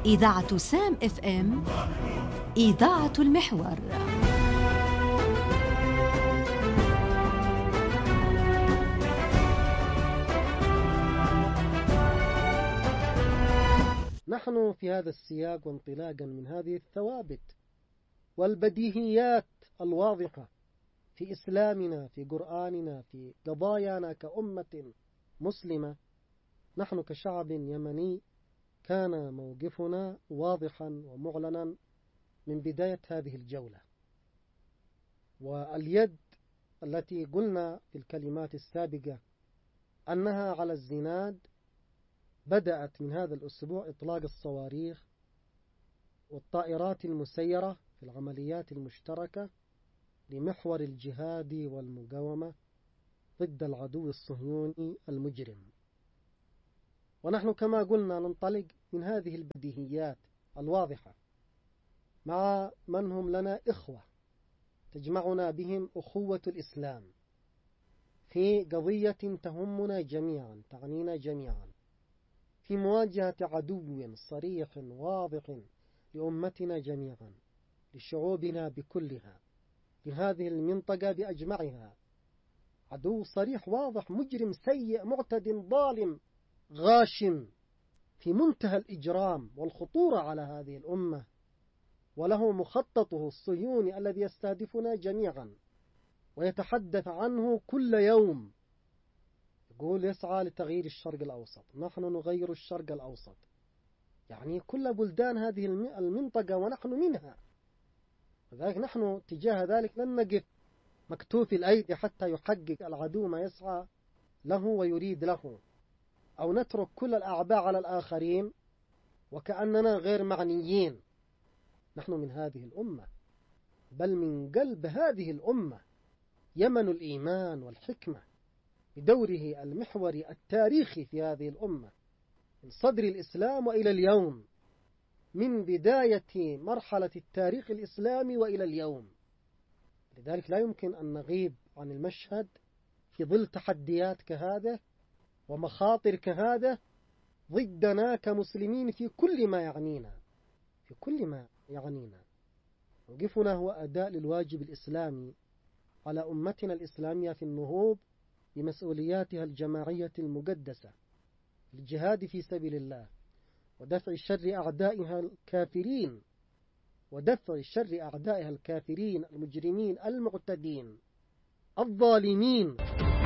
إذاعة سام اف ام، إذاعة المحور. نحن في هذا السياق وانطلاقا من هذه الثوابت والبديهيات الواضحة في إسلامنا، في قرآننا، في قضايانا كأمة مسلمة، نحن كشعب يمني كان موقفنا واضحا ومعلنا من بداية هذه الجولة. واليد التي قلنا في الكلمات السابقة أنها على الزناد بدأت من هذا الأسبوع إطلاق الصواريخ والطائرات المسيرة في العمليات المشتركة لمحور الجهاد والمقاومة ضد العدو الصهيوني المجرم. ونحن كما قلنا ننطلق من هذه البديهيات الواضحة مع من هم لنا إخوة تجمعنا بهم أخوة الإسلام في قضية تهمنا جميعا، تعنينا جميعا، في مواجهة عدو صريح واضح لأمتنا جميعا، لشعوبنا بكلها، لهذه المنطقة بأجمعها. عدو صريح واضح، مجرم سيء معتد ظالم غاشم في منتهى الإجرام والخطورة على هذه الأمة، وله مخططه الصهيوني الذي يستهدفنا جميعا ويتحدث عنه كل يوم. يقول يسعى لتغيير الشرق الأوسط، نحن نغير الشرق الأوسط، يعني كل بلدان هذه المنطقة ونحن منها. لذلك نحن تجاه ذلك لن نقف مكتوف الأيدي حتى يحقق العدو ما يسعى له ويريد له، أو نترك كل الأعباء على الآخرين وكأننا غير معنيين. نحن من هذه الأمة، بل من قلب هذه الأمة، يمن الإيمان والحكمة بدوره المحوري التاريخي في هذه الأمة من صدر الإسلام وإلى اليوم، من بداية مرحلة التاريخ الإسلامي وإلى اليوم. لذلك لا يمكن أن نغيب عن المشهد في ظل تحديات كهذا ومخاطر كهذا ضدنا كمسلمين في كل ما يعنينا، في كل ما يعنينا. موقفنا هو أداء للواجب الإسلامي على أمتنا الإسلامية في النهوض بمسؤولياتها الجماعية المقدسة، الجهاد في سبيل الله، ودفع شر أعدائها الكافرين، ودفع شر أعدائها الكافرين المجرمين المعتدين الظالمين.